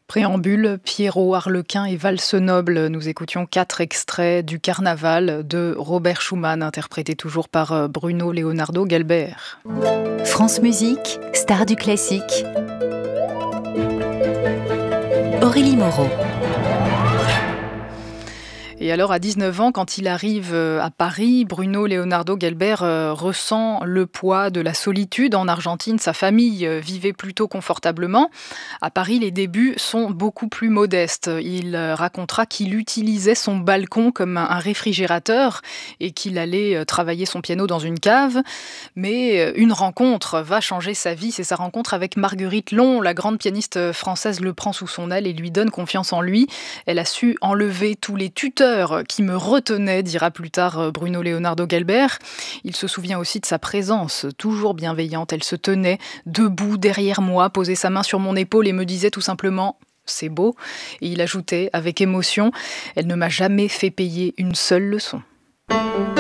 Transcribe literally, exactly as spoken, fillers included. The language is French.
Préambule, Pierrot, Arlequin et Valse noble. Nous écoutions quatre extraits du Carnaval de Robert Schumann, interprété toujours par Bruno Leonardo Galbert. France Musique, star du classique. Aurélie Moreau. Et alors, à dix-neuf ans, quand il arrive à Paris, Bruno Leonardo Galbert euh, ressent le poids de la solitude. En Argentine, sa famille euh, vivait plutôt confortablement. À Paris, les débuts sont beaucoup plus modestes. Il euh, racontera qu'il utilisait son balcon comme un réfrigérateur et qu'il allait euh, travailler son piano dans une cave. Mais euh, une rencontre va changer sa vie. C'est sa rencontre avec Marguerite Long. La grande pianiste française le prend sous son aile et lui donne confiance en lui. Elle a su enlever tous les tuteurs qui me retenait, dira plus tard Bruno Leonardo Galbert. Il se souvient aussi de sa présence, toujours bienveillante. Elle se tenait debout derrière moi, posait sa main sur mon épaule et me disait tout simplement « c'est beau ». Et il ajoutait avec émotion « elle ne m'a jamais fait payer une seule leçon ».